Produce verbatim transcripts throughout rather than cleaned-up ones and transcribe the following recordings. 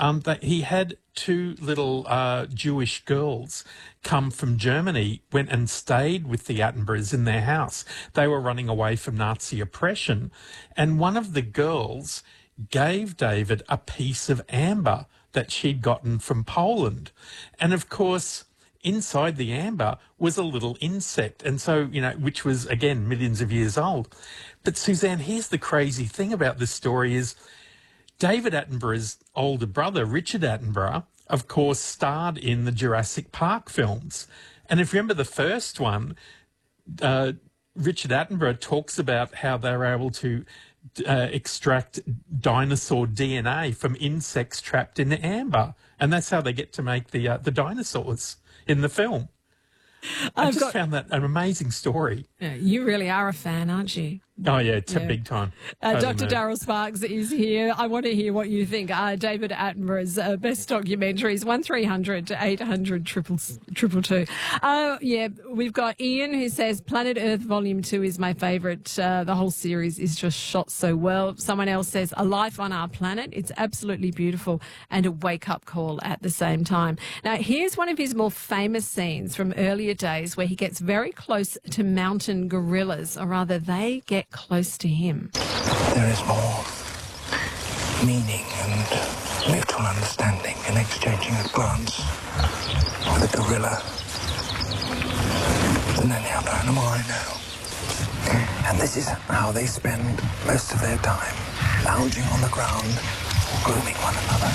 um, that he had two little uh, Jewish girls come from Germany, went and stayed with the Attenboroughs in their house. They were running away from Nazi oppression. And one of the girls gave David a piece of amber that she'd gotten from Poland. And of course, inside the amber was a little insect. And so, you know, which was, again, millions of years old. But Suzanne, here's the crazy thing about this story is David Attenborough's older brother, Richard Attenborough, of course, starred in the Jurassic Park films. And if you remember the first one, uh, Richard Attenborough talks about how they were able to uh, extract dinosaur D N A from insects trapped in amber. And that's how they get to make the, uh, the dinosaurs in the film. I I've just got, found that an amazing story. yeah, you really are a fan, aren't you? Oh, yeah, it's Yeah. a big time. Uh, Over Doctor the moon. Daryl Sparks is here. I want to hear what you think. Uh, David Attenborough's uh, best documentaries, one three hundred eight hundred triple triple two. Uh, yeah, we've got Ian who says Planet Earth Volume two is my favourite. Uh, the whole series is just shot so well. Someone else says A Life on Our Planet. It's absolutely beautiful and a wake-up call at the same time. Now, here's one of his more famous scenes from earlier days where he gets very close to mountain gorillas, or rather they get close to him. There is more meaning and mutual understanding in exchanging a glance with a gorilla than any other animal I know. And this is how they spend most of their time, lounging on the ground, grooming one another.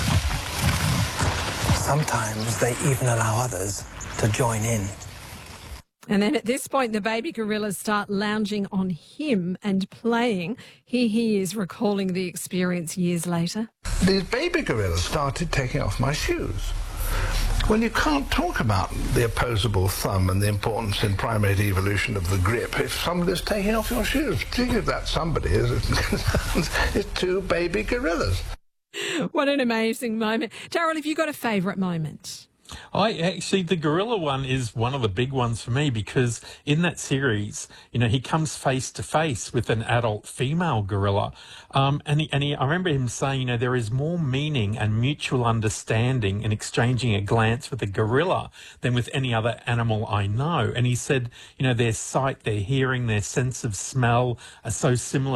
Sometimes they even allow others to join in. And then at this point, the baby gorillas start lounging on him and playing. Here he is recalling the experience years later. These baby gorillas started taking off my shoes. Well, you can't talk about the opposable thumb and the importance in primate evolution of the grip if somebody's taking off your shoes, particularly if that somebody is, is two baby gorillas. What an amazing moment. Daryl, have you got a favourite moment? I actually, the gorilla one is one of the big ones for me because in that series, you know, he comes face to face with an adult female gorilla. Um, and he, and he, I remember him saying, you know, there is more meaning and mutual understanding in exchanging a glance with a gorilla than with any other animal I know. And he said, you know, their sight, their hearing, their sense of smell are so similar